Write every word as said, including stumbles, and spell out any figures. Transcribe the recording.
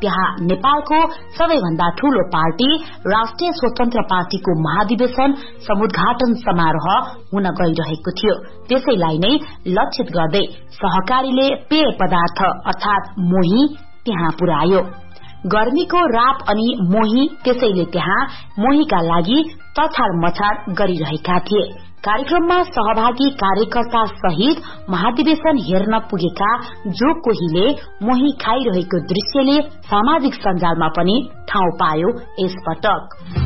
त्यहाँ नेपालको सबैभन्दा ठूलो पार्टी राष्ट्रिय स्वतन्त्र पार्टीको महाधिवेशन समुद्घाटन समारोह हुन गइरहेको थियो। त्यसैलाई नै लक्षित गर्दै सहकारीले पेय पदार्थ अर्थात मोही त्यहाँ पुर्यायो। गर्मीको राप अनि मोही त्यसैले त्यहाँ मोहीका लागि तछाड मछाड गरिरहेका थिए। कार्यक्रममा सहभागी कार्यकर्ता सहित महाधिवेशन हेर्न पुगेका जो कोहीले मोही खाइरहेको दृश्यले सामाजिक सञ्जालमा पनि ठाउँ पायो। यसपटक